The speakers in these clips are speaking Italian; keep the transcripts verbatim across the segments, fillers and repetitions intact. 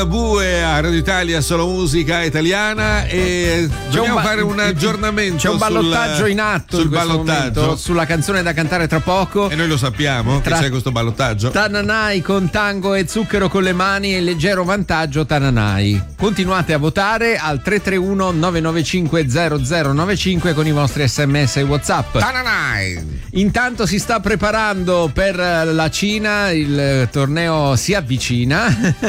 Bue a Radio Italia, solo musica italiana, e dobbiamo ba- fare un aggiornamento. C'è un ballottaggio sul, in atto sul in questo ballottaggio momento, sulla canzone da cantare tra poco. E noi lo sappiamo tra che c'è questo ballottaggio. Tananai con Tango e Zucchero con le mani e leggero vantaggio Tananai. Continuate a votare al tre tre uno nove nove cinque zero zero nove cinque con i vostri sms e WhatsApp. Tananai. Intanto si sta preparando per la Cina, il torneo si avvicina.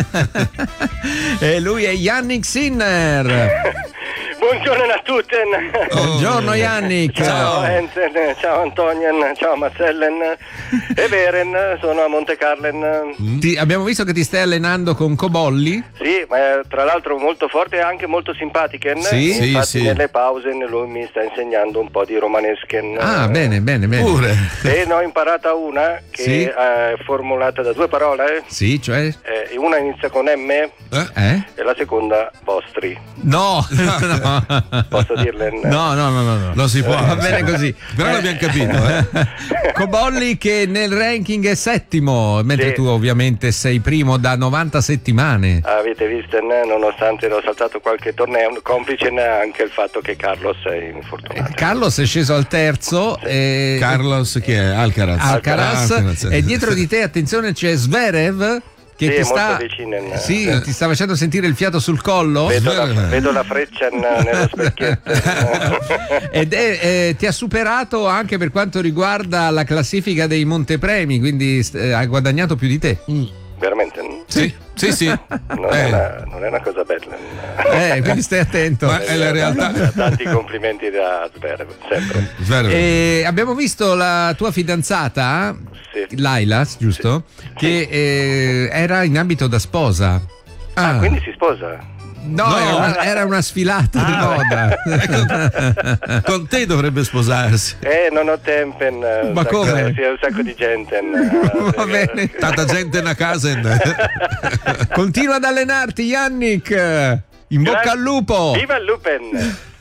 E lui è Yannick Sinner. Buongiorno a tutti. Oh. Buongiorno Yannick. Ciao Enzen, ciao Antonien, ciao Marcellen e Beren, sono a Monte Carlen. Ti, abbiamo visto che ti stai allenando con Cobolli. Sì, ma tra l'altro molto forte e anche molto simpatiche. Sì, infatti sì, sì. Nelle pause lui mi sta insegnando un po' di romanesche. Ah, bene, bene, bene. Pure. E ne ho imparata una che Sì. è formulata da due parole. Sì, cioè? Eh, una inizia con M Eh? e la seconda vostri. No, no. Posso dirle? No, no, no, no, no. Lo si può. Va bene così. Però Eh, l'abbiamo capito, eh. Cobolli che nel ranking è settimo, mentre Sì. tu ovviamente sei primo da novanta settimane. Avete visto, né? Nonostante l'ho saltato qualche torneo, complice anche il fatto che Carlos è infortunato. Carlos è sceso al terzo. E... Carlos chi è? Alcaraz. Alcaraz. Alcaraz. E dietro di te, attenzione, c'è Zverev. Che Sì, ti molto sta, vicino, eh. sì, ti sta facendo sentire il fiato sul collo. Vedo la, vedo la freccia n- nello specchietto. Ed è, eh, ti ha superato anche per quanto riguarda la classifica dei montepremi, quindi eh, ha guadagnato più di te. Mm. Veramente? Sì, sì, sì. Non, Eh. è una, non è una cosa bella. Eh, quindi stai attento. Ma è la realtà. Tanti complimenti da Zverev, sempre. Zverev. E abbiamo visto la tua fidanzata, Sì. Laila, giusto? Che eh, era in abito da sposa. Ah, quindi si sposa? No, No. era, una, era una sfilata di moda. Con te dovrebbe sposarsi. Eh, non ho tempo. Ma un sacco- come? Sì, un sacco di gente. Va bene. Tanta gente in a casa. Continua ad allenarti, Yannick. In bocca al lupo. Viva il Lupen!